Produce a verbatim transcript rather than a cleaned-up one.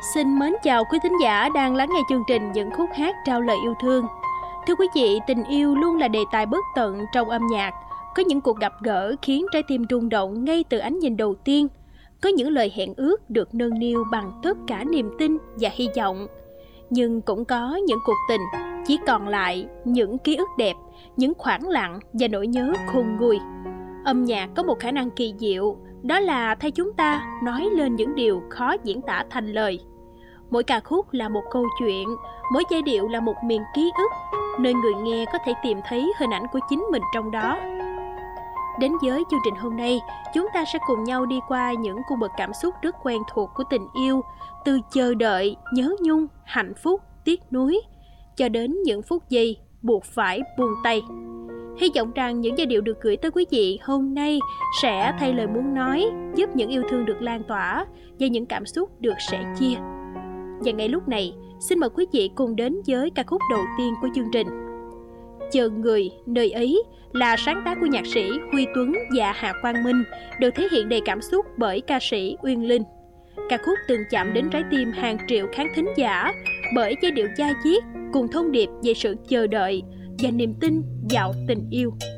Xin mến chào quý thính giả đang lắng nghe chương trình Những khúc hát trao lời yêu thương. Thưa quý vị, tình yêu luôn là đề tài bất tận trong âm nhạc. Có những cuộc gặp gỡ khiến trái tim rung động ngay từ ánh nhìn đầu tiên. Có những lời hẹn ước được nâng niu bằng tất cả niềm tin và hy vọng. Nhưng cũng có những cuộc tình chỉ còn lại những ký ức đẹp, những khoảng lặng và nỗi nhớ khôn nguôi. Âm nhạc có một khả năng kỳ diệu, đó là thay chúng ta nói lên những điều khó diễn tả thành lời. Mỗi ca khúc là một câu chuyện, mỗi giai điệu là một miền ký ức, nơi người nghe có thể tìm thấy hình ảnh của chính mình trong đó. Đến với chương trình hôm nay, chúng ta sẽ cùng nhau đi qua những cung bậc cảm xúc rất quen thuộc của tình yêu, từ chờ đợi, nhớ nhung, hạnh phúc, tiếc nuối, cho đến những phút giây buộc phải buông tay. Hy vọng rằng những giai điệu được gửi tới quý vị hôm nay sẽ thay lời muốn nói, giúp những yêu thương được lan tỏa và những cảm xúc được sẻ chia. Và ngay lúc này, xin mời quý vị cùng đến với ca khúc đầu tiên của chương trình. Chờ người, nơi ấy là sáng tác của nhạc sĩ Huy Tuấn và Hà Quang Minh, được thể hiện đầy cảm xúc bởi ca sĩ Uyên Linh. Ca khúc từng chạm đến trái tim hàng triệu khán thính giả bởi giai điệu da diết cùng thông điệp về sự chờ đợi và niềm tin vào tình yêu.